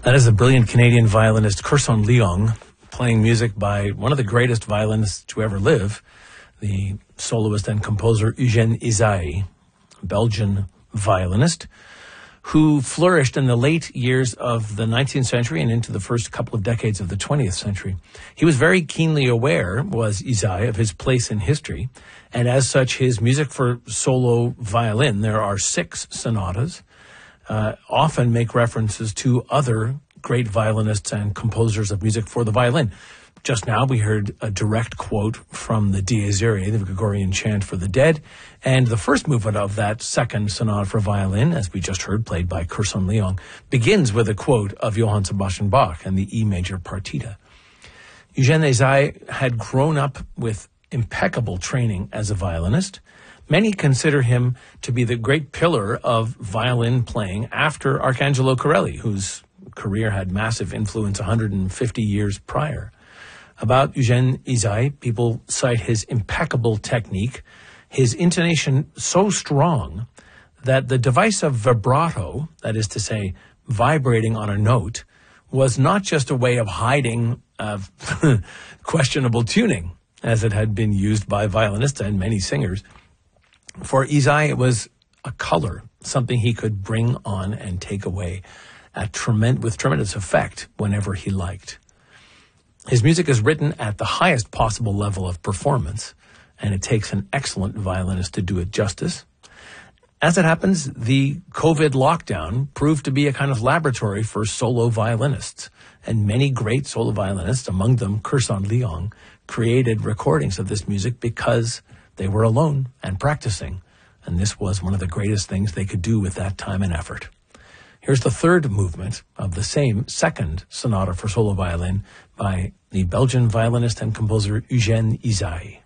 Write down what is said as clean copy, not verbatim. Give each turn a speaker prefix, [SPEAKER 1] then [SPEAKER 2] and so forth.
[SPEAKER 1] That is the brilliant Canadian violinist Kursan Leong, playing music by one of the greatest violinists to ever live, the soloist and composer Eugène Ysaÿe, Belgian violinist, who flourished in the late years of the 19th century and into the first couple of decades of the 20th century. He was very keenly aware, was Ysaÿe, of his place in history, and as such, his music for solo violin, there are 6 sonatas, often make references to other great violinists and composers of music for the violin. Just now we heard a direct quote from the Dies Irae, the Gregorian chant for the dead, and the first movement of that second sonata for violin, as we just heard, played by Kursan Leong, begins with a quote of Johann Sebastian Bach and the E major partita. Eugène Ysaÿe had grown up with impeccable training as a violinist. Many consider him to be the great pillar of violin playing after Arcangelo Corelli, whose career had massive influence 150 years prior. About Eugène Ysaÿe, people cite his impeccable technique, his intonation so strong that the device of vibrato, that is to say, vibrating on a note, was not just a way of hiding questionable tuning, as it had been used by violinists and many singers. For Ysaÿe, it was a color, something he could bring on and take away with tremendous effect whenever he liked. His music is written at the highest possible level of performance, and it takes an excellent violinist to do it justice. As it happens, the COVID lockdown proved to be a kind of laboratory for solo violinists, and many great solo violinists, among them Kursan Leong, created recordings of this music because they were alone and practicing, and this was one of the greatest things they could do with that time and effort. Here's the third movement of the same second sonata for solo violin by the Belgian violinist and composer Eugène Ysaÿe.